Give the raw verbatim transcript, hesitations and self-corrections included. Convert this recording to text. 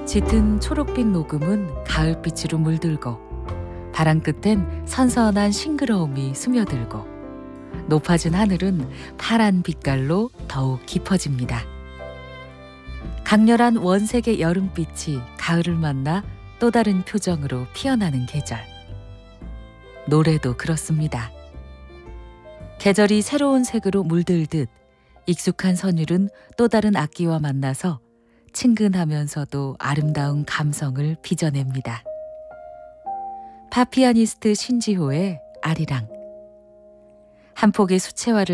짙은 초록빛 녹음은 가을빛으로 물들고 바람 끝엔 선선한 싱그러움이 스며들고 높아진 하늘은 파란 빛깔로 더욱 깊어집니다. 강렬한 원색의 여름빛이 가을을 만나 또 다른 표정으로 피어나는 계절. 노래도 그렇습니다. 계절이 새로운 색으로 물들듯 익숙한 선율은 또 다른 악기와 만나서 친근하면서도 아름다운 감성을 빚어냅니다. 팝피아니스트 신지호의 아리랑. 한 폭의 수채화를